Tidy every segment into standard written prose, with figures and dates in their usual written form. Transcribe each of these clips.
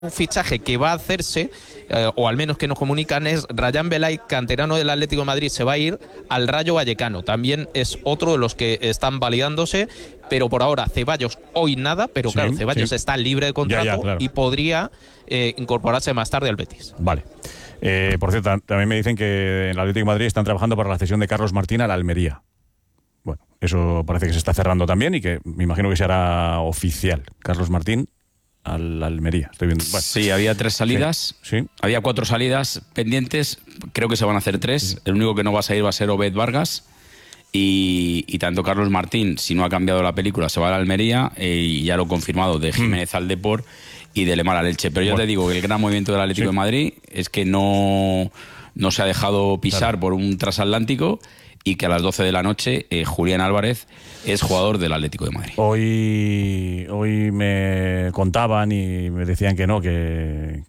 un fichaje que va a hacerse, o al menos que nos comunican, es Rayan Belay, canterano del Atlético de Madrid, se va a ir al Rayo Vallecano. También es otro de los que están validándose, pero por ahora Ceballos hoy nada, pero sí, claro, Ceballos está libre de contrato claro. Y podría incorporarse más tarde al Betis. Vale. Por cierto, también me dicen que en el Atlético de Madrid están trabajando para la cesión de Carlos Martín a la Almería. Bueno, eso parece que se está cerrando también y que me imagino que se hará oficial. Carlos Martín a la Almería. Estoy viendo. Bueno. Sí, había 3 salidas. Sí. Había 4 salidas pendientes. Creo que se van a hacer 3. Sí. El único que no va a salir va a ser Obed Vargas. Y tanto Carlos Martín, si no ha cambiado la película, se va a la Almería. Y ya lo he confirmado, de Jiménez al Depor y de Lemar al Elche. Pero yo te digo que el gran movimiento del Atlético de Madrid es que no se ha dejado pisar por un transatlántico. Y que a las 12 de la noche Julián Álvarez es jugador del Atlético de Madrid. Hoy me contaban y me decían que no, que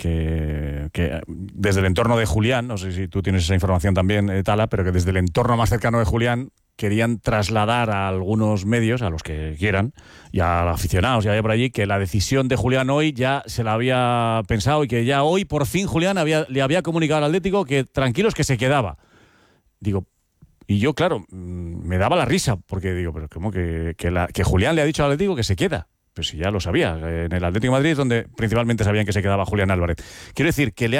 desde el entorno de Julián, no sé si tú tienes esa información también, Tala, pero que desde el entorno más cercano de Julián querían trasladar a algunos medios, a los que quieran, y a los aficionados, y había por allí, que la decisión de Julián hoy ya se la había pensado y que ya hoy, por fin, Julián le había comunicado al Atlético que tranquilos, que se quedaba. Digo, y yo, claro, me daba la risa, porque digo, pero ¿cómo que Julián le ha dicho al Atlético que se queda? Pues si ya lo sabía. En el Atlético de Madrid es donde principalmente sabían que se quedaba Julián Álvarez. Quiero decir que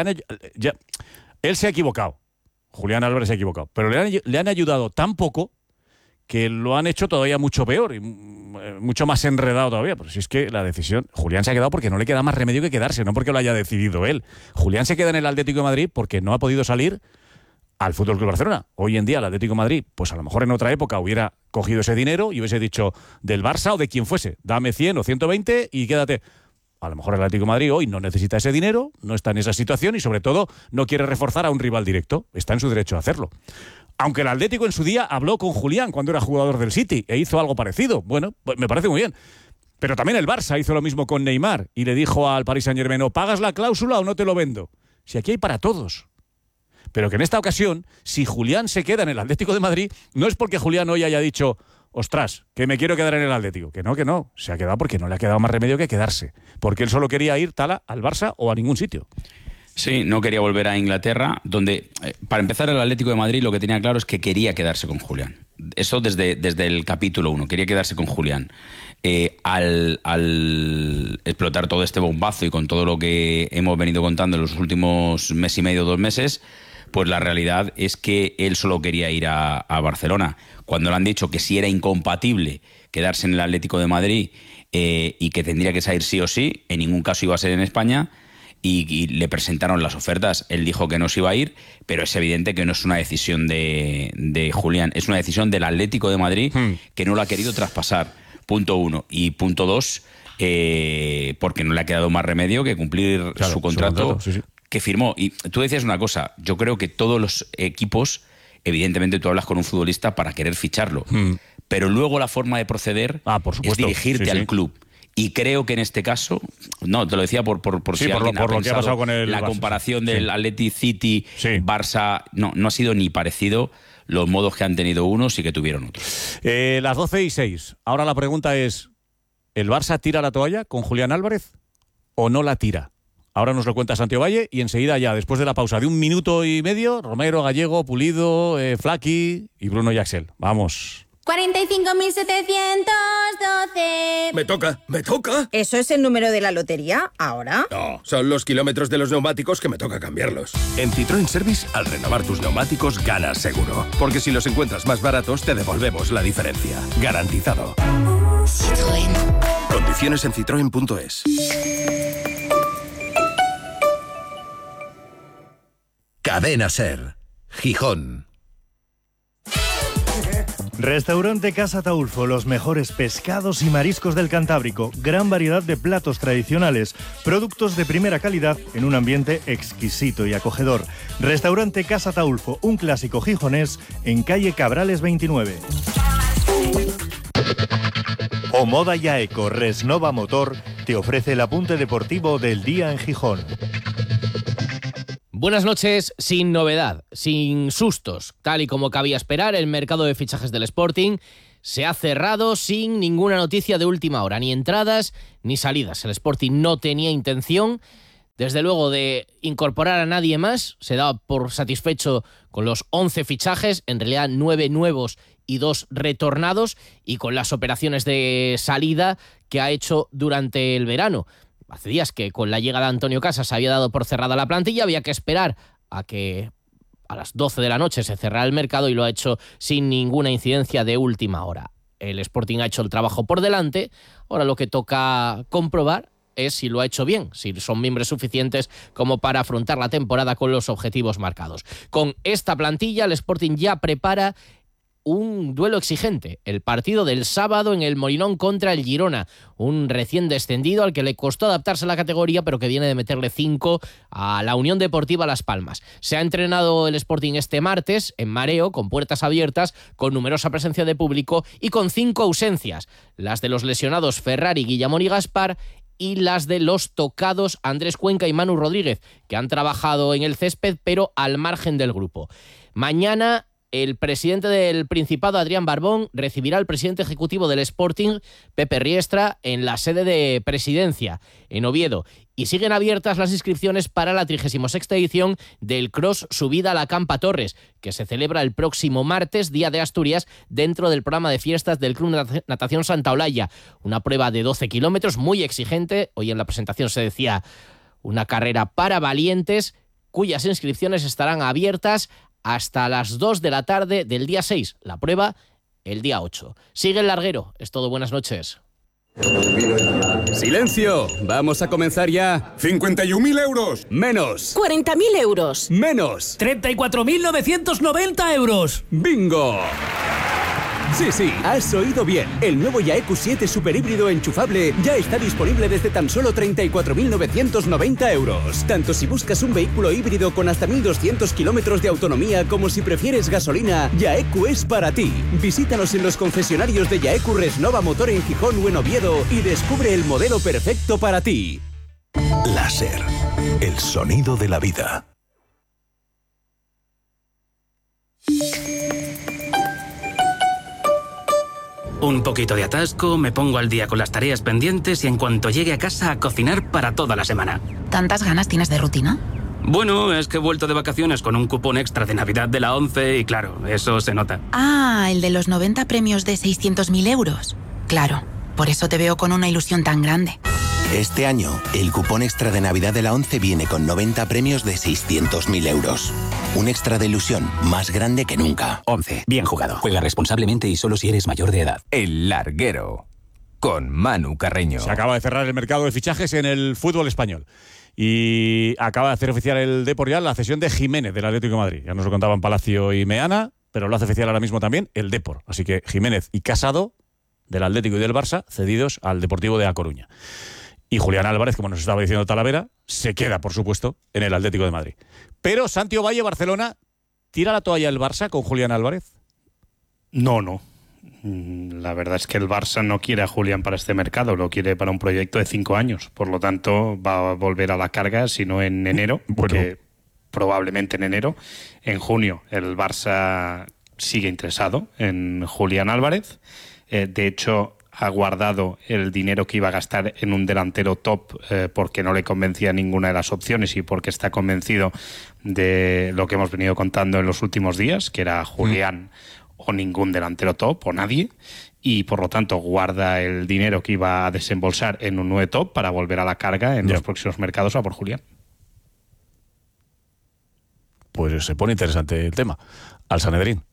él se ha equivocado. Julián Álvarez se ha equivocado. Pero le han ayudado tan poco que lo han hecho todavía mucho peor y mucho más enredado todavía. Pero si es que la decisión... Julián se ha quedado porque no le queda más remedio que quedarse, no porque lo haya decidido él. Julián se queda en el Atlético de Madrid porque no ha podido salir al Fútbol Club Barcelona. Hoy en día el Atlético de Madrid, pues a lo mejor en otra época hubiera cogido ese dinero y hubiese dicho del Barça o de quien fuese, dame 100 o 120 y quédate. A lo mejor el Atlético de Madrid hoy no necesita ese dinero, no está en esa situación y sobre todo no quiere reforzar a un rival directo. Está en su derecho a hacerlo. Aunque el Atlético en su día habló con Julián cuando era jugador del City e hizo algo parecido. Bueno, pues me parece muy bien. Pero también el Barça hizo lo mismo con Neymar y le dijo al Paris Saint-Germain, o pagas la cláusula o no te lo vendo. Si aquí hay para todos. Pero que en esta ocasión, si Julián se queda en el Atlético de Madrid, no es porque Julián hoy haya dicho, ostras, que me quiero quedar en el Atlético. Que no. Se ha quedado porque no le ha quedado más remedio que quedarse. Porque él solo quería ir, Tala, al Barça o a ningún sitio. Sí, no quería volver a Inglaterra, donde, para empezar, el Atlético de Madrid lo que tenía claro es que quería quedarse con Julián. Eso desde el capítulo 1, quería quedarse con Julián. Al explotar todo este bombazo y con todo lo que hemos venido contando en los últimos mes y medio, 2 meses, pues la realidad es que él solo quería ir a Barcelona. Cuando le han dicho que si era incompatible quedarse en el Atlético de Madrid y que tendría que salir sí o sí, en ningún caso iba a ser en España, y le presentaron las ofertas. Él dijo que no se iba a ir, pero es evidente que no es una decisión de Julián, es una decisión del Atlético de Madrid que no lo ha querido traspasar, punto 1. Y punto 2, porque no le ha quedado más remedio que cumplir su contrato, sí. Que firmó. Y tú decías una cosa, yo creo que todos los equipos, evidentemente tú hablas con un futbolista para querer ficharlo, pero luego la forma de proceder es dirigirte al club. Y creo que en este caso, no, te lo decía por si alguien ha lo que ha pasado con el la Barça. Comparación del Athletic City, Barça, no ha sido ni parecido los modos que han tenido unos y que tuvieron otros. Las 12:06. Ahora la pregunta es, ¿el Barça tira la toalla con Julián Álvarez o no la tira? Ahora nos lo cuenta Santi Ovalle y enseguida ya, después de la pausa de 1 minuto y medio, Romero, Gallego, Pulido, Flaqui y Bruno y Axel. Vamos. 45.712. Me toca. ¿Eso es el número de la lotería ahora? No, son los kilómetros de los neumáticos que me toca cambiarlos. En Citroën Service, al renovar tus neumáticos, ganas seguro. Porque si los encuentras más baratos, te devolvemos la diferencia. Garantizado. Citroën. Condiciones en citroen.es. Cadena Ser, Gijón. Restaurante Casa Ataulfo, los mejores pescados y mariscos del Cantábrico, gran variedad de platos tradicionales, productos de primera calidad en un ambiente exquisito y acogedor. Restaurante Casa Ataulfo, un clásico gijonés en calle Cabrales 29. Omoda Yaeco Resnova Motor te ofrece el apunte deportivo del día en Gijón. Buenas noches, sin novedad, sin sustos. Tal y como cabía esperar, el mercado de fichajes del Sporting se ha cerrado sin ninguna noticia de última hora, ni entradas ni salidas. El Sporting no tenía intención desde luego, de incorporar a nadie más. Se daba por satisfecho con los 11 fichajes, en realidad 9 nuevos y 2 retornados, y con las operaciones de salida que ha hecho durante el verano. Hace días que con la llegada de Antonio Casas se había dado por cerrada la plantilla, había que esperar a que a las 12 de la noche se cerrara el mercado, y lo ha hecho sin ninguna incidencia de última hora. El Sporting ha hecho el trabajo por delante, ahora lo que toca comprobar es si lo ha hecho bien, si son miembros suficientes como para afrontar la temporada con los objetivos marcados. Con esta plantilla, el Sporting ya prepara un duelo exigente, el partido del sábado en el Molinón contra el Girona, un recién descendido al que le costó adaptarse a la categoría, pero que viene de meterle 5 a la Unión Deportiva Las Palmas. Se ha entrenado el Sporting este martes en mareo, con puertas abiertas, con numerosa presencia de público y con 5 ausencias, las de los lesionados Ferrari, Guillamón y Gaspar, y las de los tocados Andrés Cuenca y Manu Rodríguez, que han trabajado en el césped pero al margen del grupo. Mañana el presidente del Principado, Adrián Barbón, recibirá al presidente ejecutivo del Sporting, Pepe Riestra, en la sede de Presidencia, en Oviedo. Y siguen abiertas las inscripciones para la 36ª edición del Cross Subida a la Campa Torres, que se celebra el próximo martes, Día de Asturias, dentro del programa de fiestas del Club Natación Santa Olalla. Una prueba de 12 kilómetros, muy exigente. Hoy en la presentación se decía una carrera para valientes, cuyas inscripciones estarán abiertas hasta las 2 de la tarde del día 6. La prueba el día 8. Sigue el larguero. Es todo, buenas noches. ¡Silencio! Vamos a comenzar ya. 51.000 euros. Menos. 40.000 euros. Menos. 34.990 euros. ¡Bingo! Sí, has oído bien. El nuevo YAE Q7 superhíbrido enchufable ya está disponible desde tan solo 34.990 euros. Tanto si buscas un vehículo híbrido con hasta 1.200 kilómetros de autonomía como si prefieres gasolina, YAEQ es para ti. Visítanos en los concesionarios de YAEQ Resnova Motor en Gijón o en Oviedo y descubre el modelo perfecto para ti. Láser, el sonido de la vida. Un poquito de atasco, me pongo al día con las tareas pendientes y en cuanto llegue a casa a cocinar para toda la semana. ¿Tantas ganas tienes de rutina? Bueno, es que he vuelto de vacaciones con un cupón extra de Navidad de la 11 y claro, eso se nota. Ah, el de los 90 premios de 600.000 euros. Claro, por eso te veo con una ilusión tan grande. Este año, el cupón extra de Navidad de la 11 viene con 90 premios de 600.000 euros. Un extra de ilusión más grande que nunca. 11. Bien jugado. Juega responsablemente y solo si eres mayor de edad. El Larguero, con Manu Carreño. Se acaba de cerrar el mercado de fichajes en el fútbol español. Y acaba de hacer oficial el Depor la cesión de Jiménez del Atlético de Madrid. Ya nos lo contaban Palacio y Meana, pero lo hace oficial ahora mismo también el Depor. Así que Jiménez y Casado, del Atlético y del Barça, cedidos al Deportivo de A Coruña. Y Julián Álvarez, como nos estaba diciendo Talavera, se queda, por supuesto, en el Atlético de Madrid. Pero Santi Ovalle, Barcelona, ¿tira la toalla el Barça con Julián Álvarez? No. La verdad es que el Barça no quiere a Julián para este mercado, lo quiere para un proyecto de 5 años. Por lo tanto, va a volver a la carga, si no en enero, porque probablemente en enero. En junio, el Barça sigue interesado en Julián Álvarez. De hecho, ha guardado el dinero que iba a gastar en un delantero top porque no le convencía ninguna de las opciones y porque está convencido de lo que hemos venido contando en los últimos días, que era Julián o ningún delantero top o nadie, y por lo tanto guarda el dinero que iba a desembolsar en un 9 top para volver a la carga en los próximos mercados a por Julián. Pues se pone interesante el tema. Al Sanedrín.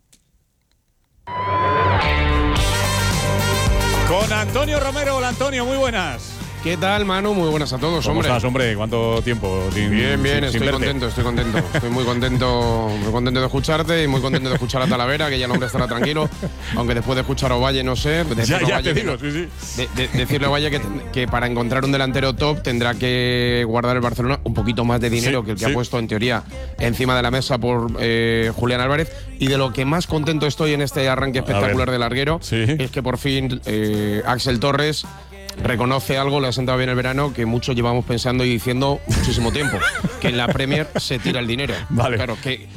Con Antonio Romero. Hola, Antonio, muy buenas. ¿Qué tal, Manu? Muy buenas a todos, ¿Cómo hombre. estás, hombre? ¿Cuánto tiempo? Bien, estoy contento. Estoy muy contento de escucharte y muy contento de escuchar a Talavera, que ya el hombre estará tranquilo, aunque después de escuchar a Ovalle, no sé. Ya te digo, sí. Decirle a Ovalle que para encontrar un delantero top tendrá que guardar el Barcelona un poquito más de dinero que el que ha puesto, en teoría, encima de la mesa por Julián Álvarez. Y de lo que más contento estoy en este arranque espectacular del Larguero es que por fin Axel Torres reconoce algo, le ha sentado bien el verano, que muchos llevamos pensando y diciendo muchísimo tiempo, que en la Premier se tira el dinero. Vale. Claro,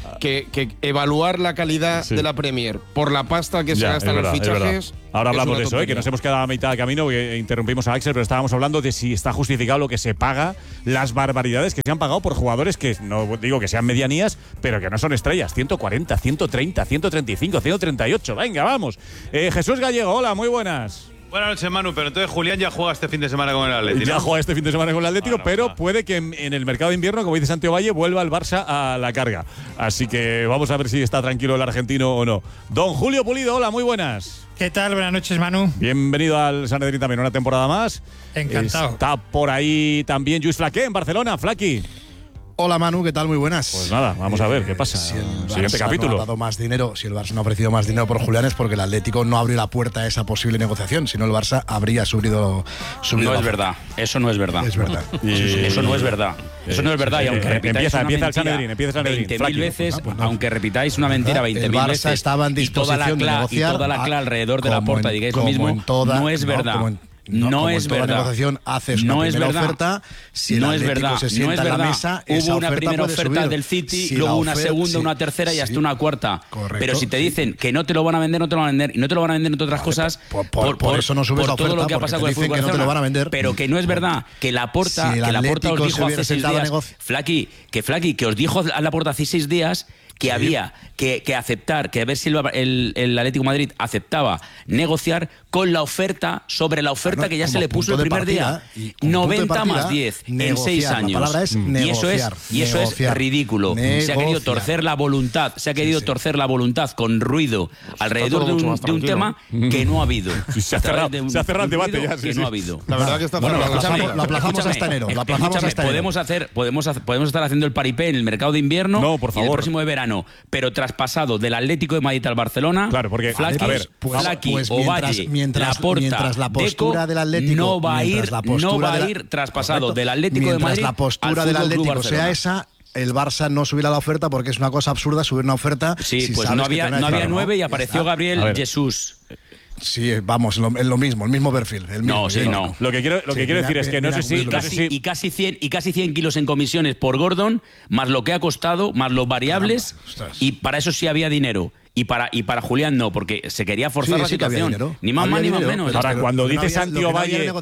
que evaluar la calidad de la Premier por la pasta que se gasta en los fichajes. Ahora hablamos de eso, tontería. que nos hemos quedado a mitad de camino, porque interrumpimos a Axel, pero estábamos hablando de si está justificado lo que se paga, las barbaridades que se han pagado por jugadores que, no digo que sean medianías, pero que no son estrellas. 140, 130, 135, 138. Venga, vamos. Jesús Gallego, hola, muy buenas. Buenas noches, Manu, pero entonces Julián ya juega este fin de semana con el Atlético. Ya juega este fin de semana con el Atlético, pero puede que en el mercado de invierno, como dice Santiago Valle, vuelva el Barça a la carga. Así que vamos a ver si está tranquilo el argentino o no. Don Julio Pulido, hola, muy buenas. ¿Qué tal? Buenas noches, Manu. Bienvenido al Sanedrín también, una temporada más. Encantado. Está por ahí también Lluís Flaqué en Barcelona. Flaqui. Hola Manu, ¿qué tal? Muy buenas. Pues nada, vamos a ver qué pasa. Si el Siguiente Barça capítulo. No ha dado más dinero, si el Barça no ha ofrecido más dinero por Julián es porque el Atlético no abrió la puerta a esa posible negociación, si no el Barça habría subido No es verdad, eso no es verdad. Es verdad. Eso no es verdad. Eso no es verdad. Y aunque repitáis empieza el Sanedrín, empieza el Sanedrín. 20.000 veces, aunque repitáis una mentira 20.000 el Barça veces, estaba en disposición de negociar y toda la cla alrededor de la puerta digáis lo mismo, no es verdad. No es verdad. La negociación haces una primera oferta. Si el Atlético se sienta en la mesa, hubo una oferta primera puede oferta subir. del City, Si luego la una oferta, segunda, una tercera y hasta una cuarta. Correcto, pero si te dicen que no te lo van a vender, no te lo van a vender. Y no te lo van a vender entre otras cosas por eso no subes la todo oferta, lo que ha porque pasado te con el dicen fútbol que no te lo van a Barcelona. vender. Pero que no es verdad que Laporta, Si el que Laporta os Atlético se dijo hubiera hace 6 sentado a días, Flaky, que os dijo a Laporta hace 6 días que había que aceptar, que a ver si el Atlético de Madrid aceptaba negociar con la oferta, sobre la oferta que ya se le puso el primer día. 90 más 10 en 6 años. La palabra es negociar. Y eso es ridículo. Se ha querido torcer la voluntad, torcer la voluntad con ruido alrededor de un tema que no ha habido. Se ha cerrado el debate ya. Que no ha habido. La verdad que está cerrado. Lo aplazamos hasta enero. Podemos estar haciendo el paripé en el mercado de invierno. No, por favor. Y el próximo de verano, pero traspasado del Atlético de Madrid al Barcelona. Claro, porque Flaky, Ovalle, mientras la postura del Atlético no va a ir traspasado del Atlético de Madrid la postura al del Fútbol Club Atlético Barcelona. sea esa, el Barça no subirá la oferta porque es una cosa absurda subir una oferta. Sí, si pues sabes no que había te van a decir, 9 y apareció Gabriel Jesús. Sí, vamos, es lo mismo, el mismo perfil. No. Lo que quiero decir es que no sé si... Y casi 100 kilos en comisiones por Gordon, más lo que ha costado, más los variables, y para eso sí había dinero. Y para Julián no, porque se quería forzar la situación. Ni más ni más menos. Ahora, cuando dice Santiago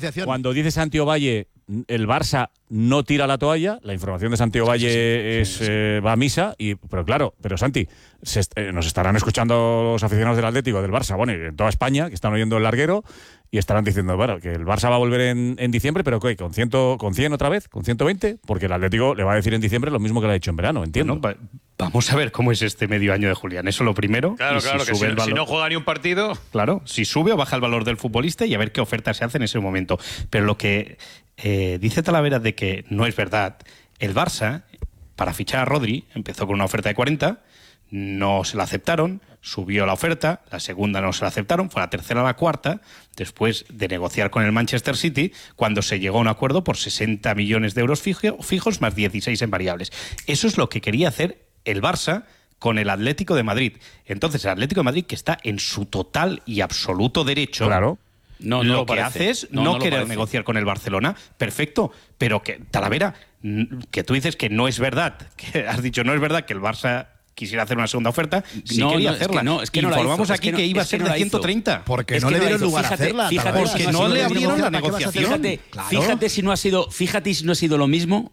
Valle, el Barça no tira la toalla, la información de Santiago Valle va a misa, pero claro, Santi, nos estarán escuchando los aficionados del Atlético, del Barça, bueno, y en toda España, que están oyendo el larguero, y estarán diciendo, bueno, que el Barça va a volver en diciembre, pero ¿qué? ¿Con 100 otra vez? ¿Con 120? Porque el Atlético le va a decir en diciembre lo mismo que le ha dicho en verano, entiendo. Bueno, vamos a ver cómo es este medio año de Julián. Eso lo primero. Claro, que si no juega ni un partido. Claro, si sube o baja el valor del futbolista y a ver qué oferta se hace en ese momento. Pero lo que dice Talavera de que no es verdad, el Barça, para fichar a Rodri, empezó con una oferta de 40, no se la aceptaron, subió la oferta, la segunda no se la aceptaron, fue la tercera a la cuarta, después de negociar con el Manchester City, cuando se llegó a un acuerdo por 60 millones de euros fijos más 16 en variables. Eso es lo que quería hacer el Barça con el Atlético de Madrid. Entonces, el Atlético de Madrid, que está en su total y absoluto derecho, claro, lo que hace es no querer negociar con el Barcelona, perfecto, pero que, Talavera, que tú dices que no es verdad, que has dicho no es verdad que el Barça quisiera hacer una segunda oferta, sí quería hacerla. Es que no informamos aquí que iba a ser de 130. Porque no le dieron lugar a hacerla. Porque no le abrieron la negociación. Fíjate si no ha sido lo mismo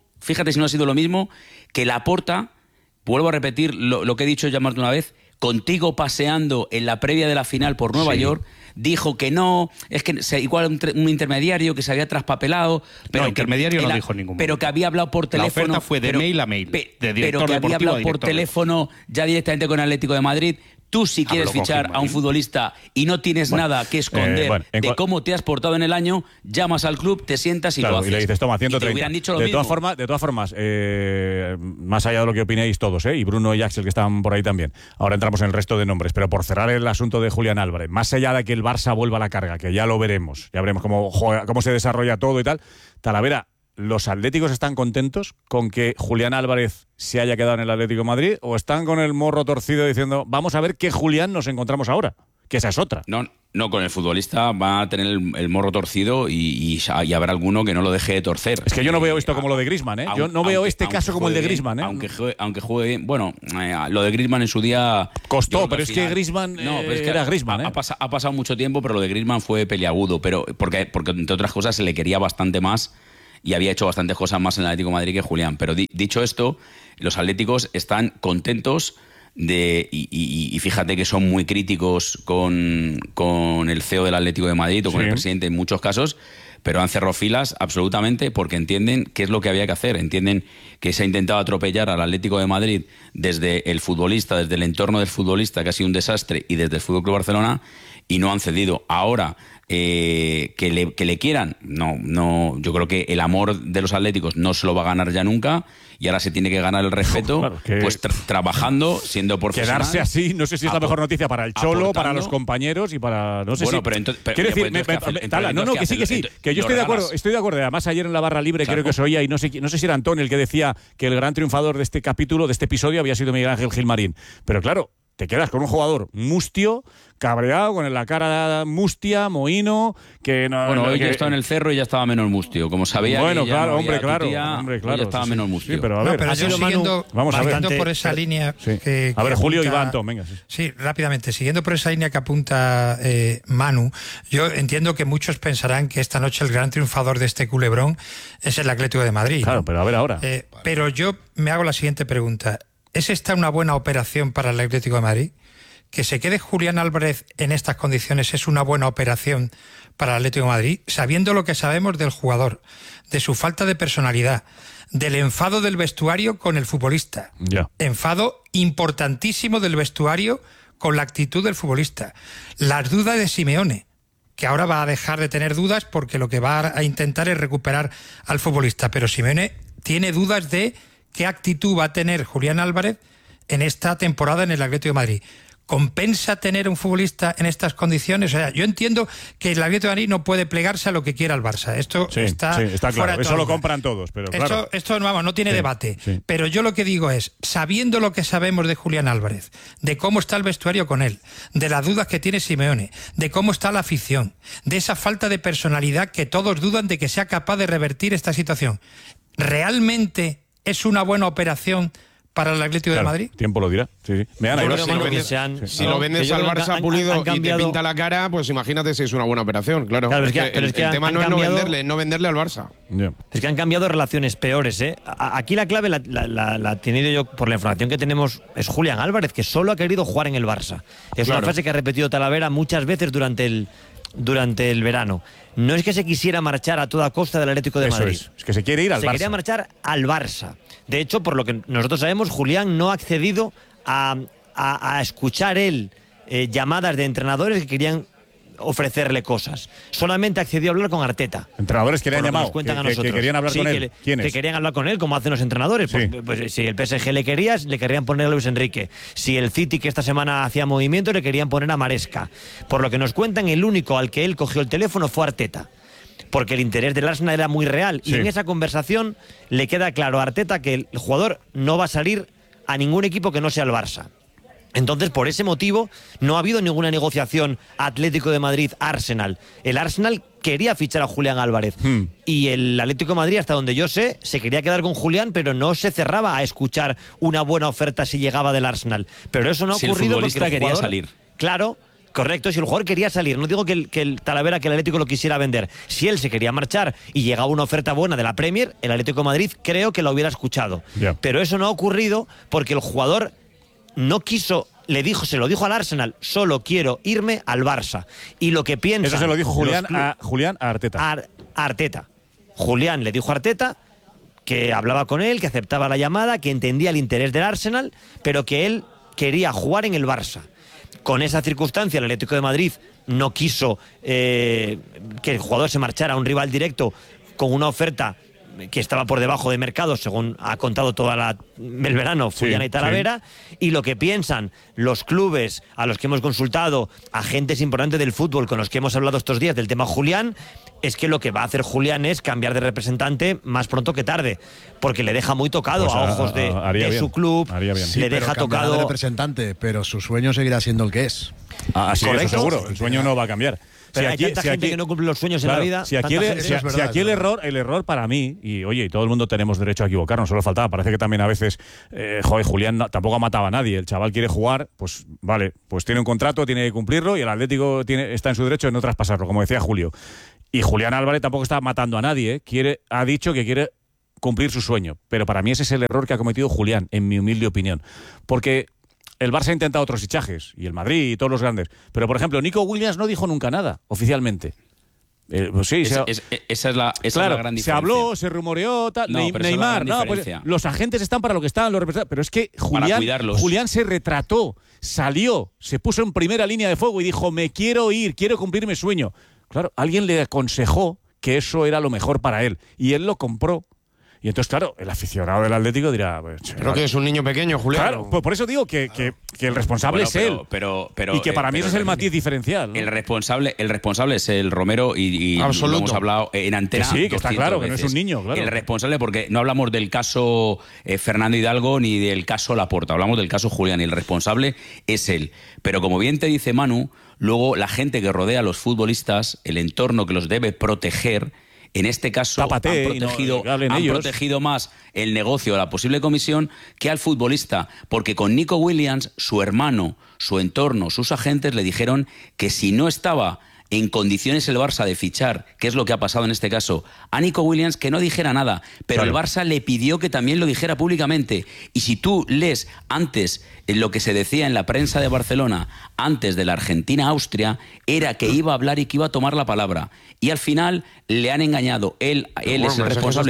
que Laporta, vuelvo a repetir lo que he dicho ya más de una vez, contigo paseando en la previa de la final por Nueva York, dijo que no, es que igual un intermediario que se había traspapelado, pero no, intermediario no dijo ningún pero que había hablado por teléfono. La oferta fue de mail a mail, pero que había hablado por teléfono ya directamente con el Atlético de Madrid. Tú, si quieres fichar a un futbolista y no tienes nada que esconder de cómo te has portado en el año, llamas al club, te sientas y lo haces. Y le dices, toma, 130. Y te hubieran dicho lo de mismo. todas formas, más allá de lo que opinéis todos, y Bruno y Axel que están por ahí también, ahora entramos en el resto de nombres, pero por cerrar el asunto de Julián Álvarez, más allá de que el Barça vuelva a la carga, que ya lo veremos, ya veremos cómo se desarrolla todo y tal, Talavera, ¿los atléticos están contentos con que Julián Álvarez se haya quedado en el Atlético de Madrid o están con el morro torcido diciendo, vamos a ver qué Julián nos encontramos ahora? que esa es otra. No, con el futbolista va a tener el morro torcido y habrá alguno que no lo deje de torcer. Es que yo no veo esto como lo de Griezmann, ¿eh? Yo no veo este caso como el de Griezmann, ¿eh? Aunque juegue bien. Bueno, lo de Griezmann en su día costó, pero es que Griezmann era Griezmann, ¿eh? Ha pasado mucho tiempo, pero lo de Griezmann fue peliagudo, pero porque entre otras cosas se le quería bastante más y había hecho bastantes cosas más en el Atlético de Madrid que Julián. Pero dicho esto, los atléticos están contentos y fíjate que son muy críticos con el CEO del Atlético de Madrid o con el presidente en muchos casos, pero han cerrado filas absolutamente porque entienden qué es lo que había que hacer. Entienden que se ha intentado atropellar al Atlético de Madrid desde el futbolista, desde el entorno del futbolista, que ha sido un desastre, y desde el FC Barcelona, y no han cedido. Ahora, que le quieran, no, yo creo que el amor de los atléticos no se lo va a ganar ya nunca, y ahora se tiene que ganar el respeto, claro, pues trabajando, siendo profesional. Quedarse así, no sé si es la mejor noticia para el Cholo, para los compañeros y para... No sé si... Quiero decir, que sí, que yo estoy de acuerdo. Además, ayer en la barra libre creo que se oía, y no sé si era Antonio el que decía que el gran triunfador de este capítulo, de este episodio, había sido Miguel Ángel Gilmarín. Pero claro, te quedas con un jugador mustio, cabreado, con la cara mustia, mohino, que no... Bueno, hoy estaba en el Cerro y ya estaba menos mustio. Como sabía bueno, que claro, no hombre, claro, ya estaba menos mustio. Sí, pero a ver, pero siguiendo por esa línea... Que a ver, Julio apunta, y Antón, venga. Sí, rápidamente. Siguiendo por esa línea que apunta Manu, yo entiendo que muchos pensarán que esta noche el gran triunfador de este culebrón es el Atlético de Madrid. Claro, pero a ver ahora. Pero yo me hago la siguiente pregunta. ¿Es esta una buena operación para el Atlético de Madrid? ¿Que se quede Julián Álvarez en estas condiciones es una buena operación para el Atlético de Madrid? Sabiendo lo que sabemos del jugador, de su falta de personalidad, del enfado del vestuario con el futbolista. Enfado importantísimo del vestuario con la actitud del futbolista. Las dudas de Simeone, que ahora va a dejar de tener dudas porque lo que va a intentar es recuperar al futbolista. Pero Simeone tiene dudas de qué actitud va a tener Julián Álvarez en esta temporada en el Atlético de Madrid. ¿Compensa tener un futbolista en estas condiciones? O sea, yo entiendo que el Atlético de Madrid no puede plegarse a lo que quiera el Barça. Esto está claro. Fuera de eso lo compran todos, pero claro. Esto no tiene debate. Sí. Pero yo lo que digo es, sabiendo lo que sabemos de Julián Álvarez, de cómo está el vestuario con él, de las dudas que tiene Simeone, de cómo está la afición, de esa falta de personalidad que todos dudan de que sea capaz de revertir esta situación, ¿realmente es una buena operación para el Atlético de Madrid? Tiempo lo dirá. Sí. Si lo vendes al Barça Pulido y te pinta la cara, pues imagínate si es una buena operación, claro. El tema no es no venderle al Barça. Es que han cambiado relaciones peores, ¿eh? Aquí la clave la he tenido yo por la información que tenemos, es Julián Álvarez, que solo ha querido jugar en el Barça. Es una frase que ha repetido Talavera muchas veces durante el verano. No es que se quisiera marchar a toda costa del Atlético de Madrid. Es que se quiere ir al Barça. Se quería marchar al Barça. De hecho, por lo que nosotros sabemos, Julián no ha accedido a escuchar él llamadas de entrenadores que querían ofrecerle cosas. Solamente accedió a hablar con Arteta. Entrenadores que le han llamado, que querían hablar con él. ¿Quiénes? Que querían hablar con él, como hacen los entrenadores. Sí. Pues si el PSG le querían poner a Luis Enrique. Si el City, que esta semana hacía movimiento, le querían poner a Maresca. Por lo que nos cuentan, el único al que él cogió el teléfono fue Arteta. Porque el interés del Arsenal era muy real. Sí. Y en esa conversación le queda claro a Arteta que el jugador no va a salir a ningún equipo que no sea el Barça. Entonces, por ese motivo, no ha habido ninguna negociación Atlético de Madrid-Arsenal. El Arsenal quería fichar a Julián Álvarez. Y el Atlético de Madrid, hasta donde yo sé, se quería quedar con Julián, pero no se cerraba a escuchar una buena oferta si llegaba del Arsenal. Pero eso no ha ocurrido porque el jugador quería salir. Claro. Correcto, si el jugador quería salir, no digo que el Talavera, que el Atlético lo quisiera vender. Si él se quería marchar y llegaba una oferta buena de la Premier, el Atlético de Madrid creo que lo hubiera escuchado. Pero eso no ha ocurrido porque el jugador no quiso, se lo dijo al Arsenal, solo quiero irme al Barça. Y lo que piensa... Eso se lo dijo Julián a Arteta. A Arteta. Julián le dijo a Arteta que hablaba con él, que aceptaba la llamada, que entendía el interés del Arsenal, pero que él quería jugar en el Barça. Con esa circunstancia, el Atlético de Madrid no quiso que el jugador se marchara a un rival directo con una oferta que estaba por debajo de mercado, según ha contado todo el verano Fullana y Talavera, y lo que piensan los clubes a los que hemos consultado, agentes importantes del fútbol con los que hemos hablado estos días del tema Julián, es que lo que va a hacer Julián es cambiar de representante más pronto que tarde, porque le deja muy tocado a ojos de su club, le deja tocado de representante, pero su sueño seguirá siendo el que es. Así es, seguro. El sueño no va a cambiar. Pero hay tanta gente que no cumple los sueños en la vida. Si aquí el error para mí, y oye, y todo el mundo tenemos derecho a equivocarnos, solo faltaba. Parece que también a veces, Julián tampoco ha matado a nadie. El chaval quiere jugar, pues vale, pues tiene un contrato, tiene que cumplirlo y el Atlético está en su derecho de no traspasarlo, como decía Julio. Y Julián Álvarez tampoco está matando a nadie, ha dicho que quiere cumplir su sueño. Pero para mí ese es el error que ha cometido Julián, en mi humilde opinión. Porque el Barça ha intentado otros fichajes, y el Madrid y todos los grandes. Pero, por ejemplo, Nico Williams no dijo nunca nada, oficialmente. Pues sí, esa es la gran diferencia. Se habló, se rumoreó, tal. Neymar, pues los agentes están para lo que están, los representantes. Pero es que Julián se retrató, salió, se puso en primera línea de fuego y dijo: me quiero ir, quiero cumplir mi sueño. Claro, alguien le aconsejó que eso era lo mejor para él, y él lo compró. Y entonces, claro, el aficionado del Atlético dirá... Creo que es un niño pequeño, Julián. Claro, pues por eso digo que el responsable es él. Y que para mí ese es el matiz diferencial, ¿no? El responsable es el Romero y lo hemos hablado en antena. Sí, que está claro, que no es un niño, claro. El responsable, porque no hablamos del caso Fernando Hidalgo ni del caso Laporta, hablamos del caso Julián, y el responsable es él. Pero como bien te dice Manu, luego la gente que rodea a los futbolistas, el entorno que los debe proteger, en este caso han protegido más el negocio, la posible comisión, que al futbolista, porque con Nico Williams, su hermano, su entorno, sus agentes le dijeron que si no estaba en condiciones el Barça de fichar, que es lo que ha pasado en este caso, a Nico Williams, que no dijera nada, pero el Barça le pidió que también lo dijera públicamente. Y si tú lees antes lo que se decía en la prensa de Barcelona, antes de la Argentina-Austria, era que iba a hablar y que iba a tomar la palabra. Y al final le han engañado. Él es el responsable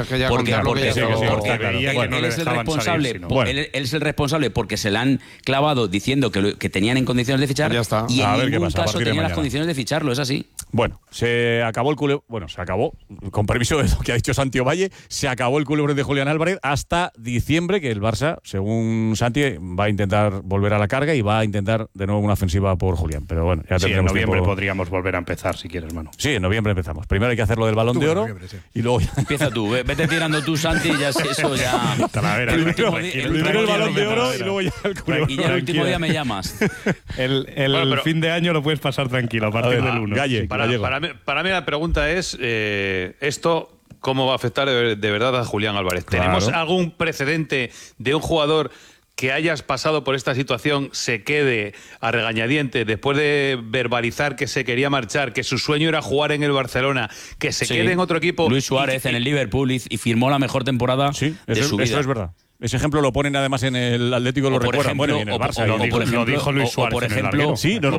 él es el responsable porque se le han clavado diciendo que tenían en condiciones de fichar, y en ningún caso tenían las condiciones de ficharlo, es así. Bueno, se acabó el culebrón. Bueno, se acabó, con permiso de lo que ha dicho Santi Ovalle, se acabó el culebrón de Julián Álvarez hasta diciembre, que el Barça, según Santi, va a intentar volver a la carga y va a intentar de nuevo una ofensiva por Julián. Pero bueno, ya tendremos en noviembre podríamos volver a empezar, si quieres, mano. Sí, en noviembre empezamos. Primero hay que hacer lo del Balón de Oro y luego ya... Empieza tú, vete tirando tú, Santi, y ya eso ya... Primero el Balón de Oro y luego ya el culebrón. Y ya el último día me llamas. El fin de año lo puedes pasar tranquilo a partir del 1. Para mí la pregunta es, esto... ¿Cómo va a afectar de verdad a Julián Álvarez? Claro. ¿Tenemos algún precedente de un jugador que hayas pasado por esta situación se quede a regañadientes después de verbalizar que se quería marchar, que su sueño era jugar en el Barcelona, que se quede en otro equipo? Luis Suárez en el Liverpool y firmó la mejor temporada de su vida. Eso es verdad. Ese ejemplo lo ponen además en el Atlético, lo recuerdan. Bueno, y en el Barça. Lo dijo Luis Suárez. Por ejemplo, si nos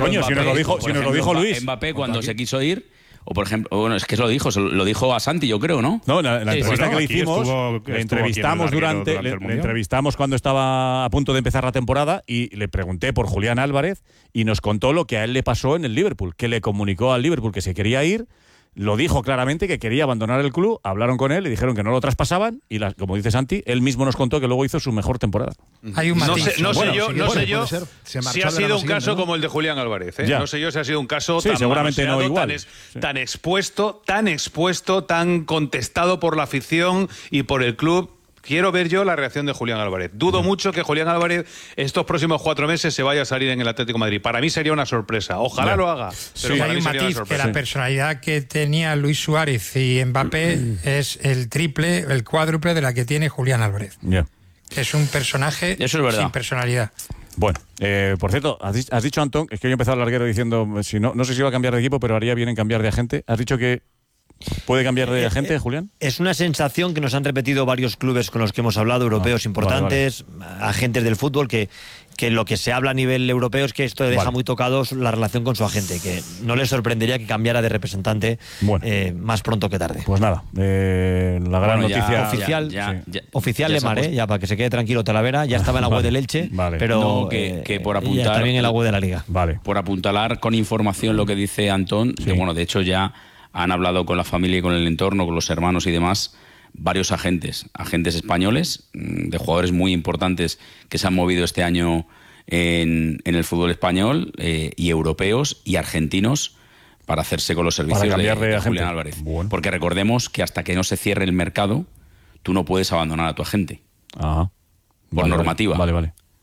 lo dijo Luis. Mbappé cuando se quiso ir. O por ejemplo, bueno, es que lo dijo a Santi, yo creo, ¿no? No, la entrevista que le hicimos, le entrevistamos cuando estaba a punto de empezar la temporada y le pregunté por Julián Álvarez y nos contó lo que a él le pasó en el Liverpool, que le comunicó al Liverpool que se quería ir. Lo dijo claramente que quería abandonar el club, hablaron con él, le dijeron que no lo traspasaban y, como dice Santi, él mismo nos contó que luego hizo su mejor temporada. Hay un matiz. No sé yo si ha sido un caso como el de Julián Álvarez. No sé yo si ha sido un caso tan seguramente no igual. Tan expuesto, tan contestado por la afición y por el club. Quiero ver yo la reacción de Julián Álvarez. Dudo mucho que Julián Álvarez estos próximos 4 meses se vaya a salir en el Atlético de Madrid. Para mí sería una sorpresa. Ojalá lo haga. Pero hay un matiz, que la personalidad que tenía Luis Suárez y Mbappé es el triple, el cuádruple de la que tiene Julián Álvarez. Que es un personaje sin personalidad. Bueno, por cierto, has dicho, Antón, es que yo he empezado el larguero diciendo, no sé si iba a cambiar de equipo, pero haría bien en cambiar de agente. Has dicho que ¿puede cambiar de agente, Julián? Es una sensación que nos han repetido varios clubes con los que hemos hablado, europeos importantes, agentes del fútbol, que lo que se habla a nivel europeo es que esto deja muy tocados la relación con su agente, que no les sorprendería que cambiara de representante más pronto que tarde. Pues nada, la gran noticia oficial Lemar, ya para que se quede tranquilo Talavera, ya estaba en la web del Elche, pero que por apuntar también en la web de la Liga. Por apuntalar con información lo que dice Antón, que bueno, de hecho ya han hablado con la familia y con el entorno, con los hermanos y demás, varios agentes españoles, de jugadores muy importantes que se han movido este año en el fútbol español, y europeos y argentinos, para hacerse con los servicios de Julián Álvarez. Bueno. Porque recordemos que hasta que no se cierre el mercado, tú no puedes abandonar a tu agente. Por normativa. Vale.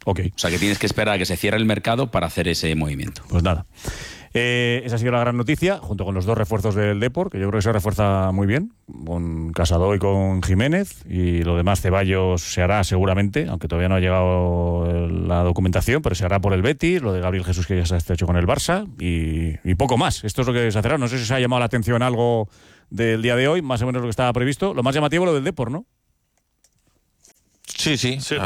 Ok. O sea que tienes que esperar a que se cierre el mercado para hacer ese movimiento. Pues nada. Esa ha sido la gran noticia, junto con los 2 refuerzos del Depor, que yo creo que se refuerza muy bien, con Casado y con Jiménez, y lo demás Ceballos se hará seguramente, aunque todavía no ha llegado la documentación, pero se hará por el Betis, lo de Gabriel Jesús que ya se ha hecho con el Barça, y poco más. Esto es lo que se hacerá. No sé si se ha llamado la atención algo del día de hoy, más o menos lo que estaba previsto. Lo más llamativo lo del Depor, ¿no? Sí.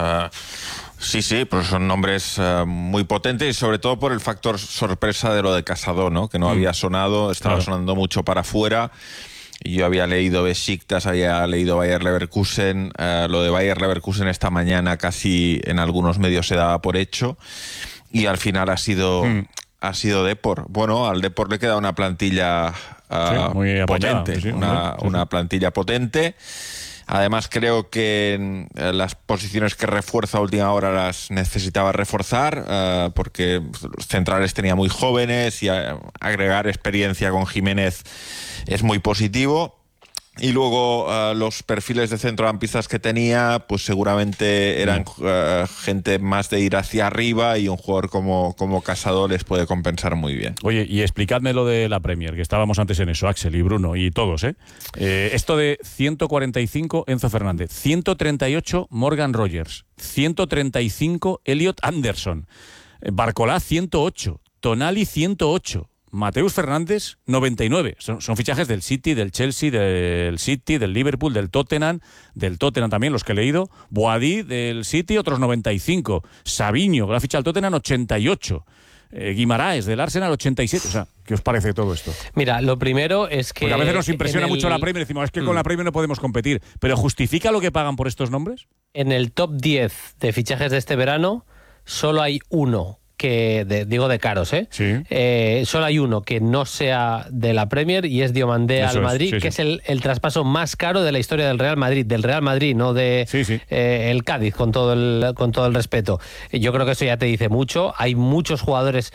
Sí, pues son nombres muy potentes y sobre todo por el factor sorpresa de lo de Casado, ¿no? Que no había sonado, estaba sonando mucho para afuera. Y yo había leído Besiktas, había leído Bayer Leverkusen. Lo de Bayer Leverkusen esta mañana casi en algunos medios se daba por hecho. Y al final ha sido Depor. Bueno, al Depor le queda una plantilla muy potente, apañada, una plantilla potente. Además, creo que las posiciones que refuerza a última hora las necesitaba reforzar, porque los centrales tenía muy jóvenes y agregar experiencia con Jiménez es muy positivo. Y luego los perfiles de centrocampistas que tenía, pues seguramente eran gente más de ir hacia arriba, y un jugador como Casado les puede compensar muy bien. Oye, y explicadme lo de la Premier, que estábamos antes en eso, Axel y Bruno y todos, esto de 145 Enzo Fernández, 138 Morgan Rogers, 135 Elliot Anderson, Barcolá 108, Tonali 108, Mateus Fernández 99. Son fichajes del City, del Chelsea, del City, del Liverpool, del Tottenham también, los que he leído. Boadí del City, otros 95. Savinho, que la ficha del Tottenham, 88. Guimaraes del Arsenal, 87. O sea, ¿qué os parece todo esto? Mira, lo primero es que... Porque a veces nos impresiona mucho la Premier, decimos, es que con la Premier no podemos competir. ¿Pero justifica lo que pagan por estos nombres? En el top 10 de fichajes de este verano, solo hay uno digo de caros, solo hay uno que no sea de la Premier, y es Diomandé al Madrid, que es el traspaso más caro de la historia del Real Madrid, no de el Cádiz, con todo el respeto. Yo creo que eso ya te dice mucho. Hay muchos jugadores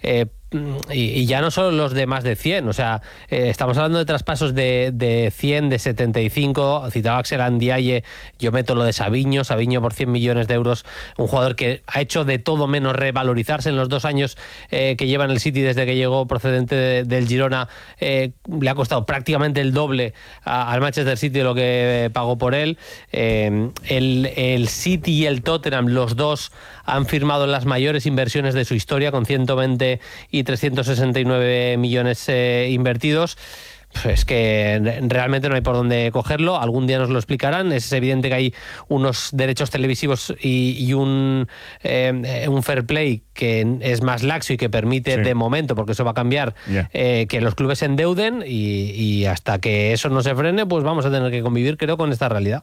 y ya no solo los de más de 100, o sea, estamos hablando de traspasos de 100, de 75, citaba Axel Ndiaye, yo meto lo de Savinho por 100 millones de euros, un jugador que ha hecho de todo menos revalorizarse en los 2 años que lleva en el City desde que llegó procedente del Girona. Le ha costado prácticamente el doble al Manchester City de lo que pagó por él. El City y el Tottenham, los dos, han firmado las mayores inversiones de su historia, con 120 y 369 millones invertidos. Pues que realmente no hay por dónde cogerlo. Algún día nos lo explicarán. Es evidente que hay unos derechos televisivos y un fair play que es más laxo y que permite de momento, porque eso va a cambiar, que los clubes se endeuden, y hasta que eso no se frene, pues vamos a tener que convivir, creo, con esta realidad.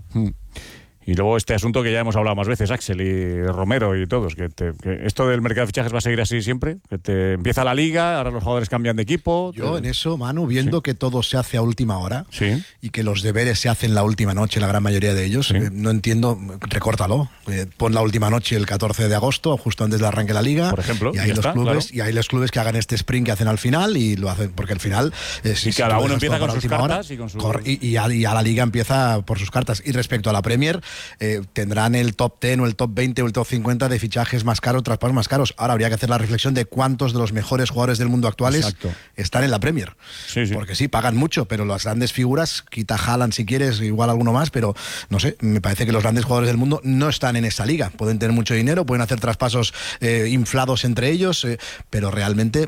Y luego este asunto que ya hemos hablado más veces, Axel y Romero y todos, que esto del mercado de fichajes va a seguir así siempre, que te empieza la liga, ahora los jugadores cambian de equipo. Yo en eso, Manu, viendo que todo se hace a última hora y que los deberes se hacen la última noche, la gran mayoría de ellos, no entiendo, recórtalo, pon la última noche el 14 de agosto, justo antes del arranque de la liga, por ejemplo, y hay los clubes que hagan este sprint que hacen al final, y lo hacen porque al final y cada uno empieza con sus cartas y ya la liga empieza por sus cartas. Y respecto a la Premier, tendrán el top 10 o el top 20 o el top 50 de fichajes más caros, traspasos más caros. Ahora habría que hacer la reflexión de cuántos de los mejores jugadores del mundo actuales están en la Premier. Porque sí, pagan mucho, pero las grandes figuras, quita Haaland si quieres, igual alguno más, pero no sé, me parece que los grandes jugadores del mundo no están en esa liga. Pueden tener mucho dinero, pueden hacer traspasos inflados entre ellos, pero realmente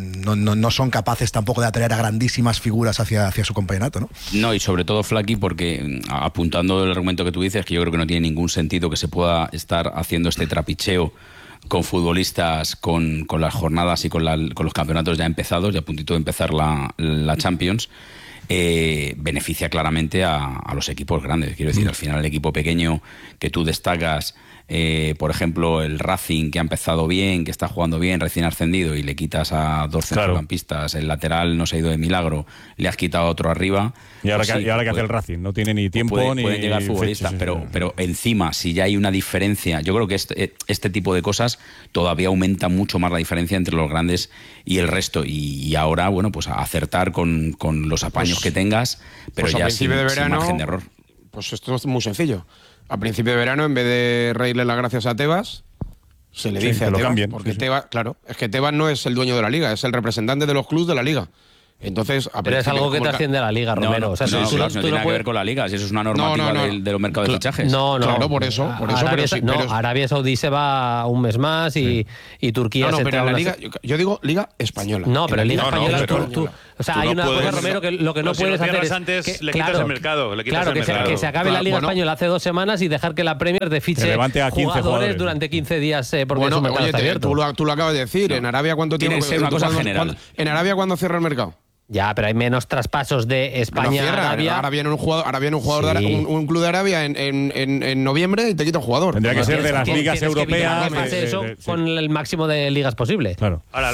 no son capaces tampoco de atraer a grandísimas figuras hacia su campeonato, ¿no? No, y sobre todo, Flaky, porque apuntando el argumento que tú dices, que yo creo que no tiene ningún sentido que se pueda estar haciendo este trapicheo con futbolistas con las jornadas y con los campeonatos ya empezados, ya a puntito de empezar la Champions. Beneficia claramente a los equipos grandes. Quiero decir, al final el equipo pequeño que tú destacas, por ejemplo el Racing, que ha empezado bien, que está jugando bien, recién ascendido, y le quitas a 2 centrocampistas, el lateral no se ha ido de milagro, le has quitado a otro arriba. Y ahora, que hace el Racing, no tiene ni tiempo ni pueden llegar futbolistas, pero encima, si ya hay una diferencia, yo creo que este tipo de cosas todavía aumenta mucho más la diferencia entre los grandes y el resto, y ahora, bueno, pues a acertar con los apaños que tengas, pero ya sin margen de error. Pues esto es muy sencillo. A principio de verano, en vez de reírle las gracias a Tebas, se le dice a Tebas, porque Tebas, claro, es que Tebas no es el dueño de la liga, es el representante de los clubes de la liga. Entonces, pero es algo que trasciende a la liga, Romero. No, o sea, no tiene nada que ver con la liga, si eso es una normativa de los mercados de fichajes. No. Claro, por eso. Arabia Saudí se va un mes más y Turquía se pero la liga, yo digo liga española. No, pero Liga Española o sea, hay una puedes, cosa, Romero, que lo que no puedes hacer es antes le quitas el mercado. Que se acabe la Liga Española hace 2 semanas y dejar que la Premier te fiche jugadores durante 15 días porque su mercado está abierto. Tú lo acabas de decir. En Arabia, ¿cuánto tiempo? Tiene que ser una cosa general. En Arabia, ¿cuándo cierra el mercado? Ya, pero hay menos traspasos de España a Arabia. Ahora viene un jugador, un club de Arabia en noviembre y te quita un jugador. Tendría que ser de las ligas europeas. Eso con el máximo de ligas posible. Claro. Ahora,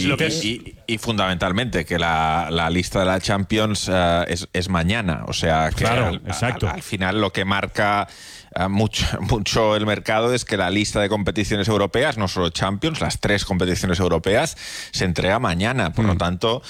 y fundamentalmente que la lista de la Champions es mañana. O sea, que al final lo que marca mucho el mercado es que la lista de competiciones europeas, no solo Champions, las 3 competiciones europeas, se entrega mañana. Por lo tanto,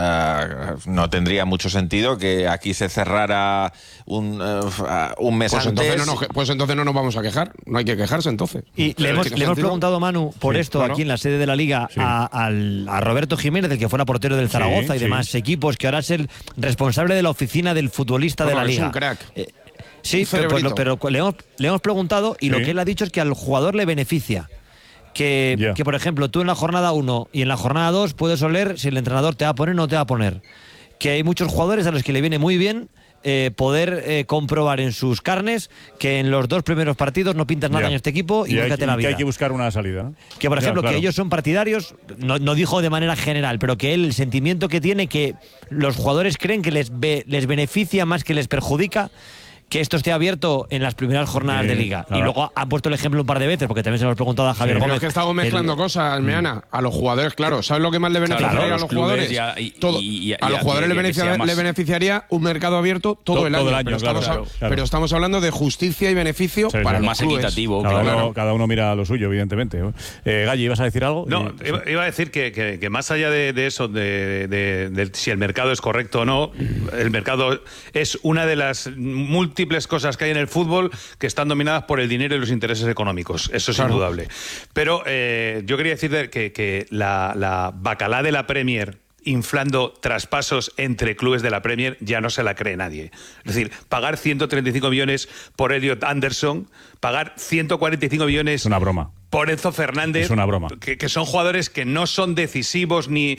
no tendría mucho sentido que aquí se cerrara un mes antes. Pues entonces no nos vamos a quejar. No hay que quejarse entonces. Y le hemos preguntado, Manu, por esto, aquí en la sede de la Liga, a Roberto Jiménez, el que fuera portero del Zaragoza y demás equipos, que ahora es el responsable de la oficina del futbolista de la Liga. Es un crack. Sí, pero le hemos preguntado y lo que él ha dicho es que al jugador le beneficia. Que, por ejemplo, tú en la jornada 1 y en la jornada 2 puedes oler si el entrenador te va a poner o no te va a poner. Que hay muchos jugadores a los que le viene muy bien poder comprobar en sus carnes que en los 2 primeros partidos no pintas nada en este equipo y nunca te la vida. Que hay que buscar una salida, ¿no? Que, por ejemplo, que ellos son partidarios, no dijo de manera general, pero que él, el sentimiento que tiene, que los jugadores creen que les beneficia más que les perjudica que esto esté abierto en las primeras jornadas de Liga. Claro. Y luego han puesto el ejemplo un par de veces, porque también se lo hemos preguntado a Javier Gómez. Pero es que estamos mezclando cosas, Meana. A los jugadores, claro. ¿Sabes lo que más le beneficiaría a los jugadores? A los jugadores le beneficiaría un mercado abierto todo el año. Pero estamos hablando de justicia y beneficio para los más equitativo. Cada uno mira lo suyo, evidentemente. Galli, ¿ibas a decir algo? No, iba a decir que más allá de eso, de si el mercado es correcto o no, el mercado es una de las múltiples cosas que hay en el fútbol que están dominadas por el dinero y los intereses económicos. Eso es indudable. Pero yo quería decir que la bacalá de la Premier inflando traspasos entre clubes de la Premier ya no se la cree nadie. Es decir, pagar 135 millones por Elliot Anderson, pagar 145 millones... Es una broma. Por Enzo Fernández, es una broma. Que son jugadores que no son decisivos ni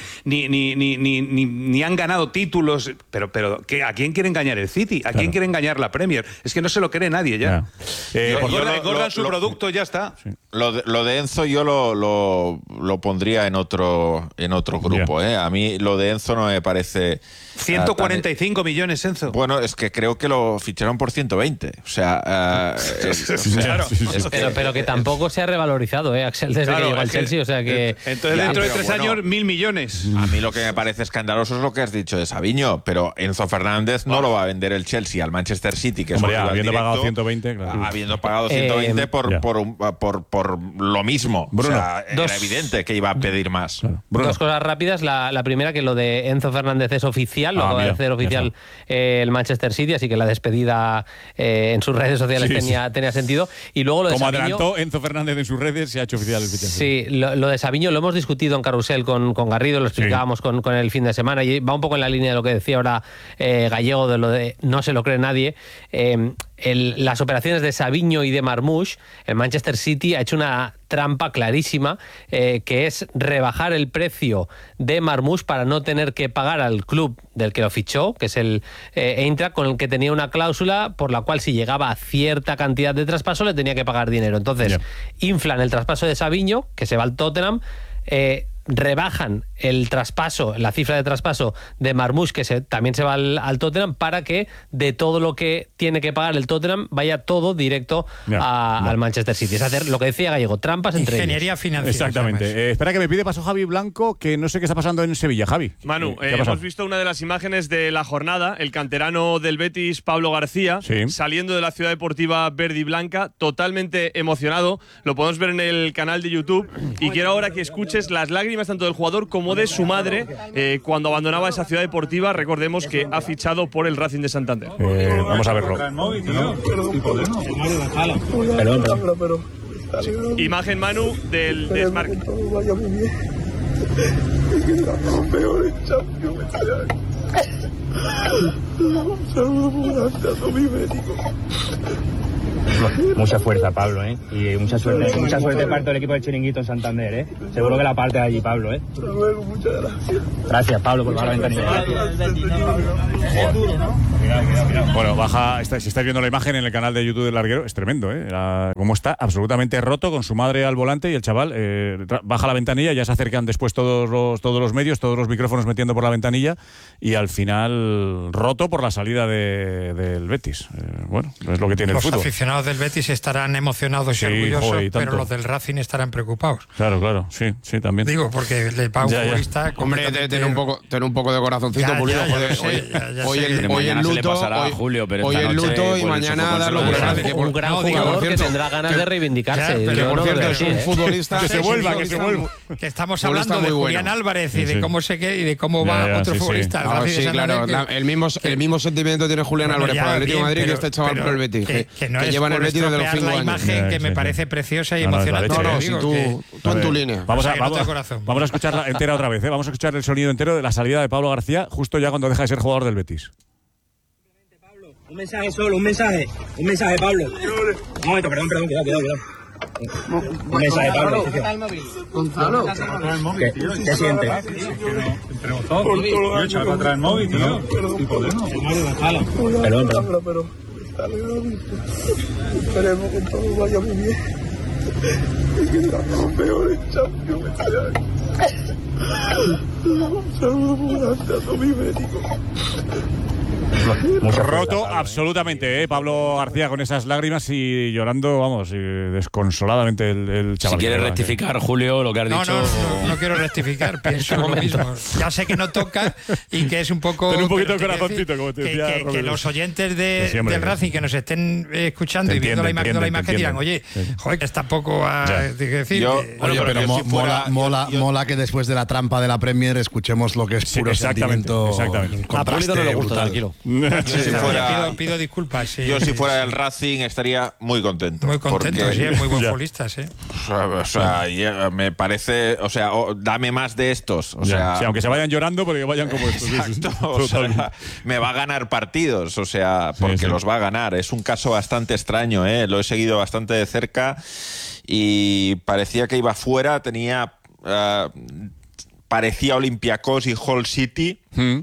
han ganado títulos, pero ¿a quién quiere engañar el City? ¿A quién quiere engañar la Premier? Es que no se lo cree nadie ya. Engordan su producto y ya está. Sí. Lo de Enzo yo lo pondría en otro grupo. A mí lo de Enzo no me parece... 145 millones, Enzo. Bueno, es que creo que lo ficharon por 120. O sea, claro. Pero que tampoco se ha revalorizado, Axel, desde que llegó al Chelsea. O sea que. Entonces, dentro de 3 años, 1.000 millones. A mí lo que me parece escandaloso es lo que has dicho de Savinho, pero Enzo Fernández no lo va a vender el Chelsea al Manchester City, que hombre, es habiendo pagado 120, claro. Habiendo pagado 120 por lo mismo. Bruno, o sea, era evidente que iba a pedir más. Claro. Dos cosas rápidas. La primera, que lo de Enzo Fernández es oficial. Lo acaba de hacer oficial el Manchester City, así que la despedida en sus redes sociales tenía sentido. Y luego lo de Como Savinho, adelantó Enzo Fernández en sus redes, se ha hecho oficial el fichaje. Sí, lo de Savinho lo hemos discutido en Carrusel con Garrido, lo explicábamos con el fin de semana, y va un poco en la línea de lo que decía ahora Gallego, de lo de no se lo cree nadie. Las operaciones de Savinho y de Marmoush, el Manchester City ha hecho una trampa clarísima, que es rebajar el precio de Marmoush para no tener que pagar al club del que lo fichó, que es el Eintracht, con el que tenía una cláusula por la cual si llegaba a cierta cantidad de traspaso le tenía que pagar dinero. Entonces, inflan el traspaso de Savinho, que se va al Tottenham, rebajan el traspaso, la cifra de traspaso de Marmoush, que también se va al Tottenham, para que de todo lo que tiene que pagar el Tottenham vaya todo directo al Manchester City. Es hacer lo que decía Gallego, trampas entre ingeniería financiera. Exactamente. Espera, que me pide paso Javi Blanco, que no sé qué está pasando en Sevilla. Javi. Manu, hemos visto una de las imágenes de la jornada, el canterano del Betis, Pablo García, saliendo de la ciudad deportiva verde y blanca, totalmente emocionado. Lo podemos ver en el canal de YouTube, y quiero ahora que escuches las lágrimas tanto del jugador como de su madre cuando abandonaba esa ciudad deportiva. Recordemos que ha fichado por el Racing de Santander. Vamos a verlo. Perdón. Imagen, Manu, del Smart. Mucha fuerza, Pablo, ¿eh? Y mucha suerte para todo el equipo del Chiringuito en Santander, ¿eh? Seguro que la parte de allí, Pablo, ¿eh? Muchas gracias. Gracias, Pablo, por bajar la ventanilla. Bueno, si estáis viendo la imagen en el canal de YouTube del larguero, es tremendo, ¿eh? Cómo está absolutamente roto, con su madre al volante, y el chaval baja la ventanilla, ya se acercan después todos los medios, todos los micrófonos metiendo por la ventanilla, y al final roto por la salida del Betis. Bueno, es lo que tiene el fútbol. Los aficionados del Betis estarán emocionados y orgullosos, pero los del Racing estarán preocupados. Claro, sí, también. Digo, porque le paga un futbolista... Hombre, tener un poco de corazoncito, Julio. Hoy el luto, pasará a Julio, pero hoy el luto y mañana darlo por grande. Un gran jugador que tendrá ganas de reivindicarse. Pero por cierto, es un futbolista... Que se vuelva. Que estamos hablando de Julián Álvarez y de cómo se queda y de cómo va otro futbolista. Sí, claro. El mismo sentimiento tiene Julián Álvarez por el Atlético de Madrid que este chaval por el Betis. Que no que es llevan por el Betis desde los 5 la años. Imagen que me parece preciosa y emocionante. Tú en tu línea. Vamos a escucharla entera otra vez, ¿eh? Vamos a escuchar el sonido entero de la salida de Pablo García justo ya cuando deja de ser jugador del Betis. Un mensaje solo, un mensaje, Pablo. Un momento, perdón, cuidado. Un mensaje, Pablo. Gonzalo, ¿qué sientes? Entre vosotros, yo he echado para atrás el móvil, tío. Perdón. Pero esperemos que todo vaya muy bien. Y que seamos peores Champions. Un saludo muy grande a todo mi médico. Roto absolutamente, Pablo García, con esas lágrimas y llorando, vamos, desconsoladamente el chaval. Si quieres rectificar, Julio, lo que has dicho. No quiero rectificar, pienso lo mismo. Ya sé que no toca y que es un poco... Ten un poquito de corazoncito, como te decía que los oyentes del Racing que nos estén escuchando y viendo la imagen dirán, oye, joder, que tampoco a decir... Pero mola que después de la trampa de la Premier escuchemos lo que es puro sentimiento. Exactamente. A Pulito no le gusta, tranquilo. Pido disculpas. Sí, yo si fuera del Racing estaría muy contento. Muy contento, porque, sí, muy buen futbolista, sí. O sea, me parece, o sea, dame más de estos. O sea, sí, aunque se vayan llorando, pero que vayan como estos. Exacto, o sea, me va a ganar partidos, o sea, porque los va a ganar. Es un caso bastante extraño, lo he seguido bastante de cerca y parecía que iba fuera, parecía Olympiacos y Hull City.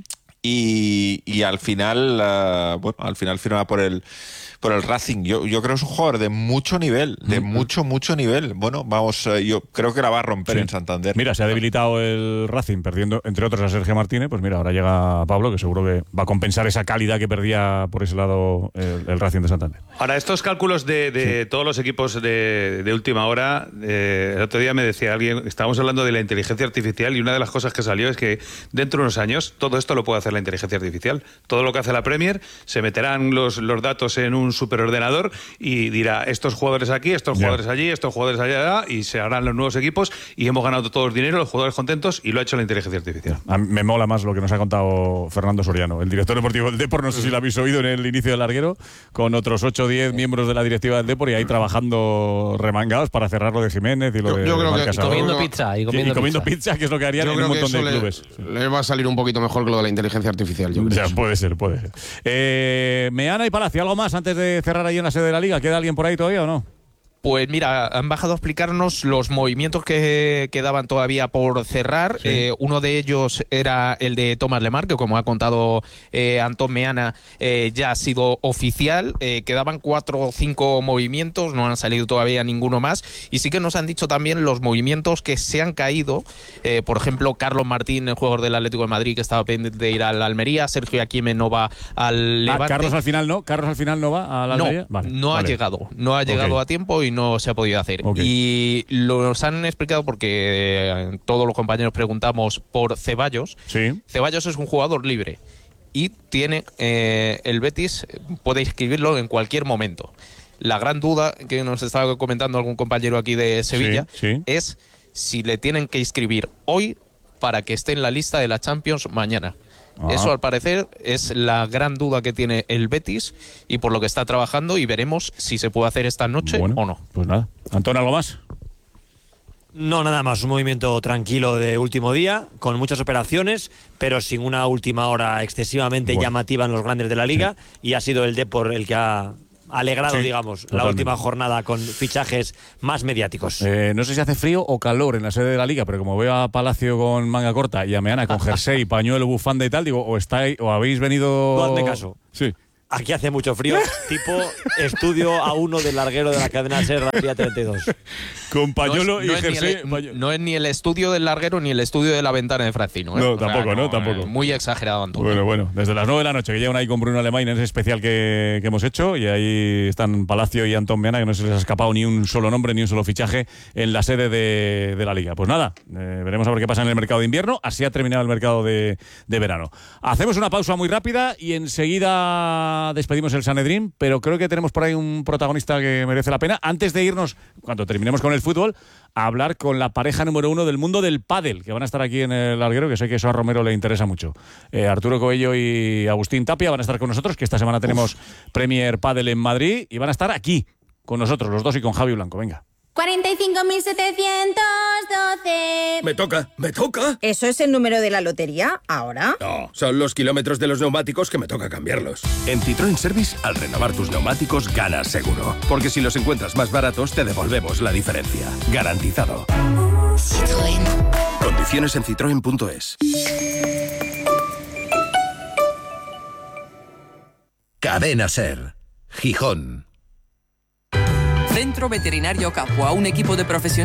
Y al final, al final firma por el Racing. Yo creo que es un jugador de mucho nivel, mucho nivel. Bueno, yo creo que la va a romper en Santander. Mira, se ha debilitado el Racing perdiendo, entre otros, a Sergio Martínez. Pues mira, ahora llega Pablo, que seguro que va a compensar esa calidad que perdía por ese lado el Racing de Santander. Ahora, estos cálculos de todos los equipos de última hora, el otro día me decía alguien, estábamos hablando de la inteligencia artificial y una de las cosas que salió es que dentro de unos años todo esto lo puede hacer la inteligencia artificial. Todo lo que hace la Premier, se meterán los datos en un superordenador y dirá estos jugadores aquí, estos jugadores allí, estos jugadores allá, y se harán los nuevos equipos y hemos ganado todos dinero, los jugadores contentos, y lo ha hecho la inteligencia artificial. A mí me mola más lo que nos ha contado Fernando Soriano, el director deportivo del Depor. No sé si lo habéis oído en el inicio del larguero, con otros 8 o 10 miembros de la directiva del Depor y ahí trabajando remangados para cerrar lo de Jiménez y lo de comiendo pizza y comiendo pizza, que es lo que harían en un montón de clubes. Le va a salir un poquito mejor que lo de la inteligencia artificial, yo creo. Puede ser. Meana y Palacio, ¿algo más antes de cerrar ahí en la sede de la Liga? ¿Queda alguien por ahí todavía o no? Pues mira, han bajado a explicarnos los movimientos que quedaban todavía por cerrar. Sí. Uno de ellos era el de Thomas Lemar, que como ha contado Antón Meana, ya ha sido oficial. Quedaban 4 o 5 movimientos, no han salido todavía ninguno más. Y sí que nos han dicho también los movimientos que se han caído. Por ejemplo, Carlos Martín, el jugador del Atlético de Madrid, que estaba pendiente de ir al Almería. Sergio Aquime no va al Levante. Carlos al final no va al Almería. No ha llegado a tiempo y no se ha podido hacer. Y nos han explicado porque todos los compañeros preguntamos por Ceballos. Sí. Ceballos es un jugador libre y tiene el Betis puede inscribirlo en cualquier momento. La gran duda que nos estaba comentando algún compañero aquí de Sevilla es si le tienen que inscribir hoy para que esté en la lista de la Champions mañana. Eso, al parecer, es la gran duda que tiene el Betis y por lo que está trabajando, y veremos si se puede hacer esta noche o no. Pues nada. Antón, ¿algo más? No, nada más, un movimiento tranquilo de último día, con muchas operaciones, pero sin una última hora excesivamente llamativa en los grandes de la Liga, y ha sido el Depor el que ha alegrado, digamos, totalmente, la última jornada con fichajes más mediáticos. No sé si hace frío o calor en la sede de la Liga, pero como veo a Palacio con manga corta y a Meana con jersey, pañuelo, bufanda y tal, digo, o habéis venido... Tú hazme caso. Sí. Aquí hace mucho frío, tipo estudio A1 del larguero de la cadena SER, día 32. Con pañuelo y jersey. No es ni el estudio del larguero ni el estudio de la ventana de Francino. No, tampoco, tampoco. Muy exagerado, Antonio. Bueno, desde las 9 de la noche, que llegan ahí con Bruno Alemán en ese especial que hemos hecho, y ahí están Palacio y Antón Meana, que no se les ha escapado ni un solo nombre, ni un solo fichaje en la sede de la Liga. Pues nada, veremos a ver qué pasa en el mercado de invierno. Así ha terminado el mercado de verano. Hacemos una pausa muy rápida y enseguida despedimos el Sanedrín, pero creo que tenemos por ahí un protagonista que merece la pena. Antes de irnos, cuando terminemos con el fútbol, a hablar con la pareja número 1 del mundo del pádel, que van a estar aquí en el larguero, que sé que eso a Romero le interesa mucho. Arturo Coello y Agustín Tapia van a estar con nosotros, que esta semana tenemos Premier Pádel en Madrid, y van a estar aquí con nosotros, los dos, y con Javi Blanco. Venga. 45.712. Me toca. ¿Eso es el número de la lotería ahora? No, son los kilómetros de los neumáticos que me toca cambiarlos. En Citroën Service, al renovar tus neumáticos, ganas seguro. Porque si los encuentras más baratos, te devolvemos la diferencia. Garantizado. Citroën. Condiciones en citroen.es. Cadena SER. Gijón. Centro Veterinario Capua, un equipo de profesionales